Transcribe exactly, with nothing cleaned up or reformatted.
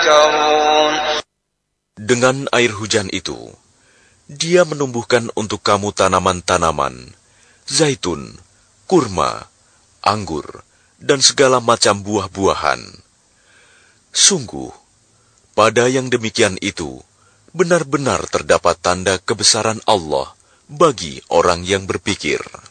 Dengan air hujan itu, Dia menumbuhkan untuk kamu tanaman-tanaman, zaitun, kurma, anggur, dan segala macam buah-buahan. Sungguh, pada yang demikian itu, benar-benar terdapat tanda kebesaran Allah bagi orang yang berpikir.